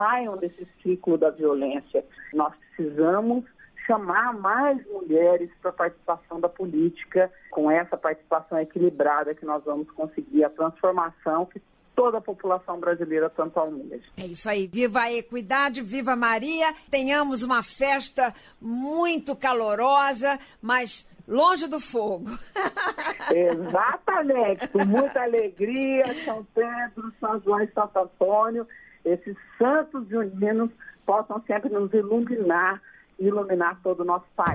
saiam desse ciclo da violência. Nós precisamos chamar mais mulheres para a participação da política. Com essa participação equilibrada que nós vamos conseguir a transformação que toda a população brasileira tanto almeja. É isso aí. Viva a equidade, viva Maria. Tenhamos uma festa muito calorosa, mas longe do fogo. Exatamente. Com muita alegria, São Pedro, São João e Santo Antônio, esses santos juninos possam sempre nos iluminar e iluminar todo o nosso país.